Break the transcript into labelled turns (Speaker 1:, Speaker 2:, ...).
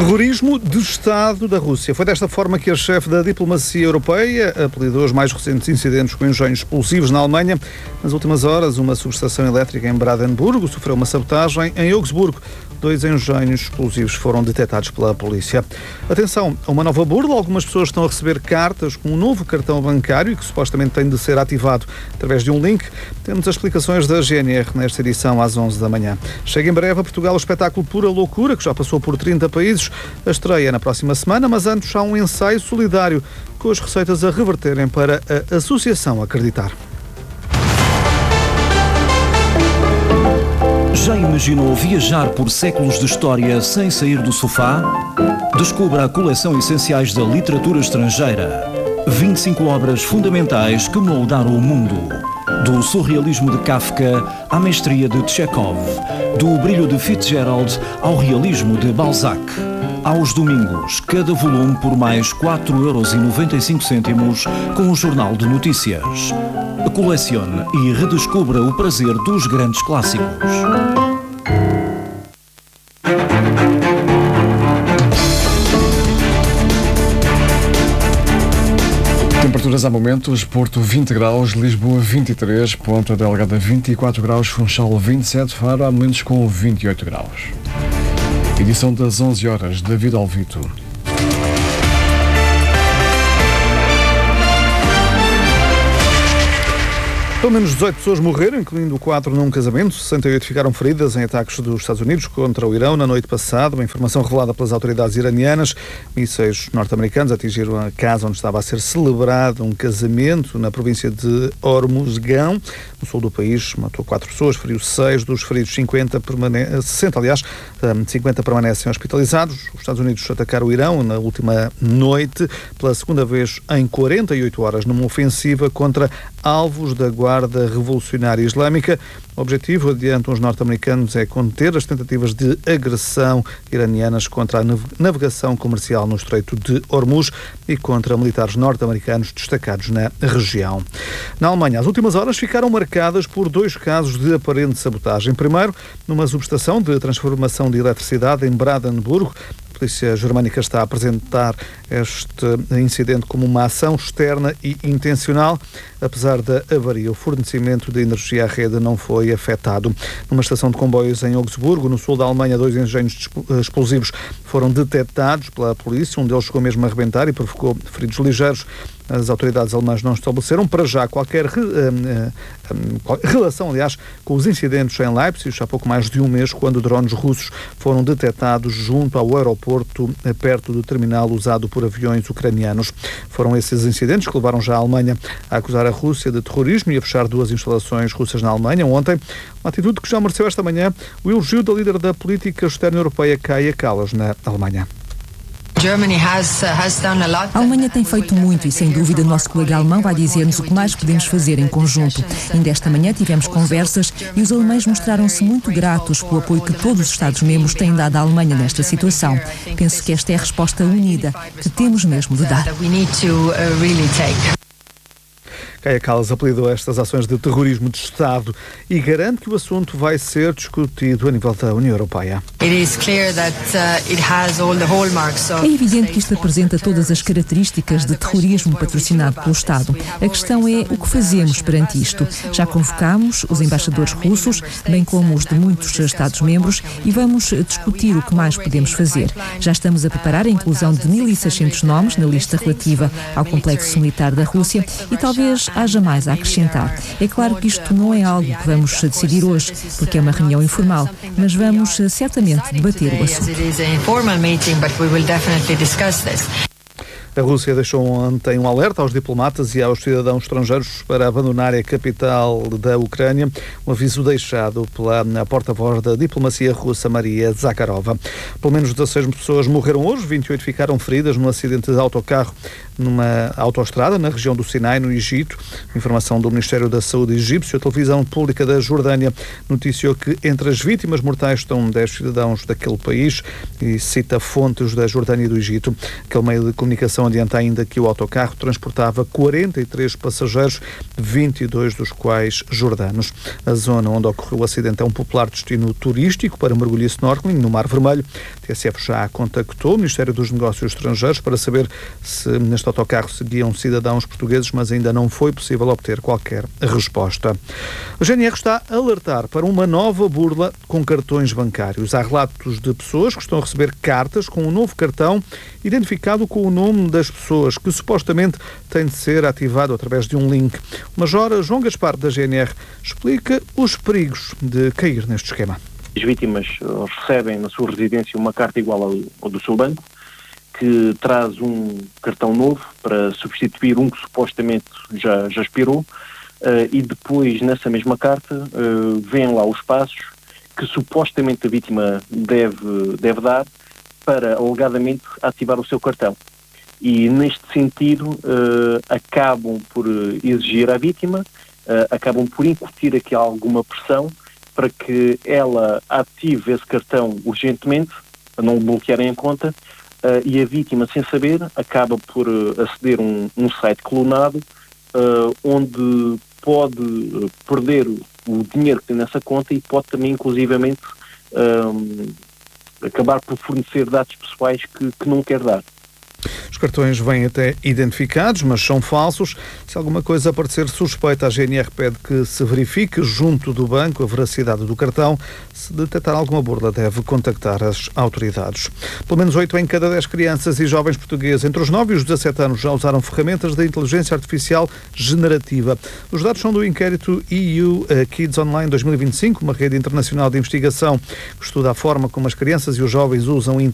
Speaker 1: Terrorismo de Estado da Rússia. Foi desta forma que a chefe da diplomacia europeia apelidou os mais recentes incidentes com engenhos explosivos na Alemanha. Nas últimas horas, uma subestação elétrica em Brandenburgo sofreu uma sabotagem. Em Augsburgo, 2 engenhos explosivos foram detectados pela polícia. Atenção, a uma nova burla. Algumas pessoas estão a receber cartas com um novo cartão bancário que supostamente tem de ser ativado através de um link. Temos as explicações da GNR nesta edição às 11 da manhã. Chega em breve a Portugal o espetáculo Pura Loucura, que já passou por 30 países. A estreia na próxima semana, mas antes há um ensaio solidário com as receitas a reverterem para a Associação Acreditar.
Speaker 2: Já imaginou viajar por séculos de história sem sair do sofá? Descubra a coleção Essenciais da Literatura Estrangeira. 25 obras fundamentais que moldaram o mundo. Do surrealismo de Kafka à mestria de Chekhov. Do brilho de Fitzgerald ao realismo de Balzac. Aos domingos, cada volume por mais 4,95 € com o Jornal de Notícias. Colecione e redescubra o prazer dos grandes clássicos.
Speaker 3: Temperaturas há momentos: Porto 20 graus, Lisboa 23, Ponta Delgada 24 graus, Funchal 27, Faro há momentos com 28 graus. Edição das 11 horas, David Alvito.
Speaker 1: Pelo menos 18 pessoas morreram, incluindo 4 num casamento. 68 ficaram feridas em ataques dos Estados Unidos contra o Irão na noite passada. Uma informação revelada pelas autoridades iranianas. Mísseis norte-americanos atingiram a casa onde estava a ser celebrado um casamento na província de Hormuzgan, no sul do país. Matou 4 pessoas, feriu 6. Dos feridos, 50 permanecem hospitalizados. Os Estados Unidos atacaram o Irão na última noite, pela segunda vez em 48 horas, numa ofensiva contra alvos da Guarda Revolucionária Islâmica. O objetivo, adiantam os norte-americanos, é conter as tentativas de agressão iranianas contra a navegação comercial no Estreito de Hormuz e contra militares norte-americanos destacados na região. Na Alemanha, as últimas horas ficaram marcadas por 2 casos de aparente sabotagem. Primeiro, numa subestação de transformação de eletricidade em Brandenburgo. A polícia germânica está a apresentar este incidente como uma ação externa e intencional. Apesar da avaria, o fornecimento de energia à rede não foi afetado. Numa estação de comboios em Augsburgo, no sul da Alemanha, 2 engenhos explosivos foram detectados pela polícia. Um deles chegou mesmo a arrebentar e provocou feridos ligeiros. As autoridades alemãs não estabeleceram para já qualquer relação, com os incidentes em Leipzig, há pouco mais de um mês, quando drones russos foram detectados junto ao aeroporto, perto do terminal usado por aviões ucranianos. Foram esses incidentes que levaram já a Alemanha a acusar a Rússia de terrorismo e a fechar 2 instalações russas na Alemanha ontem. Uma atitude que já mereceu esta manhã o elogio da líder da política externa europeia, Kaja Kallas, na Alemanha.
Speaker 4: A Alemanha tem feito muito e, sem dúvida, o nosso colega alemão vai dizer-nos o que mais podemos fazer em conjunto. Ainda esta manhã tivemos conversas e os alemães mostraram-se muito gratos pelo apoio que todos os Estados-membros têm dado à Alemanha nesta situação. Penso que esta é a resposta unida que temos mesmo de dar.
Speaker 1: Kaja Kallas apelidou estas ações de terrorismo de Estado e garante que o assunto vai ser discutido a nível da União Europeia.
Speaker 4: É evidente que isto apresenta todas as características de terrorismo patrocinado pelo Estado. A questão é o que fazemos perante isto. Já convocámos os embaixadores russos, bem como os de muitos Estados-membros, e vamos discutir o que mais podemos fazer. Já estamos a preparar a inclusão de 1.600 nomes na lista relativa ao complexo militar da Rússia e talvez haja mais a acrescentar. É claro que isto não é algo que vamos decidir hoje, porque é uma reunião informal, mas vamos certamente debater o assunto.
Speaker 1: A Rússia deixou ontem um alerta aos diplomatas e aos cidadãos estrangeiros para abandonar a capital da Ucrânia, um aviso deixado pela porta-voz da diplomacia russa, Maria Zakharova. Pelo menos 16 pessoas morreram hoje, 28 ficaram feridas num acidente de autocarro numa autoestrada na região do Sinai, no Egito. Informação do Ministério da Saúde egípcio. A televisão pública da Jordânia noticiou que entre as vítimas mortais estão 10 cidadãos daquele país e cita fontes da Jordânia e do Egito. Aquele meio de comunicação investigação adianta ainda que o autocarro transportava 43 passageiros, 22 dos quais jordanos. A zona onde ocorreu o acidente é um popular destino turístico para mergulho e snorkeling no Mar Vermelho. A TSF já contactou o Ministério dos Negócios Estrangeiros para saber se neste autocarro seguiam cidadãos portugueses, mas ainda não foi possível obter qualquer resposta. A GNR está a alertar para uma nova burla com cartões bancários. Há relatos de pessoas que estão a receber cartas com um novo cartão identificado com o nome das pessoas, que supostamente tem de ser ativado através de um link. O Major João Gaspar, da GNR, explica os perigos de cair neste esquema.
Speaker 5: As vítimas recebem na sua residência uma carta igual ao do seu banco, que traz um cartão novo para substituir um que supostamente já expirou, e depois nessa mesma carta vêm lá os passos que supostamente a vítima deve dar para alegadamente ativar o seu cartão. E neste sentido acabam por exigir à vítima, acabam por incutir aqui alguma pressão para que ela ative esse cartão urgentemente, para não o bloquearem a conta, e a vítima, sem saber, acaba por aceder a um site clonado, onde pode perder o dinheiro que tem nessa conta e pode também, inclusivamente, acabar por fornecer dados pessoais que não quer dar.
Speaker 1: Os cartões vêm até identificados, mas são falsos. Se alguma coisa parecer suspeita, a GNR pede que se verifique junto do banco a veracidade do cartão. Se detectar alguma burla, deve contactar as autoridades. Pelo menos 8 em cada 10 crianças e jovens portugueses entre os 9 e os 17 anos já usaram ferramentas da inteligência artificial generativa. Os dados são do inquérito EU Kids Online 2025, uma rede internacional de investigação que estuda a forma como as crianças e os jovens usam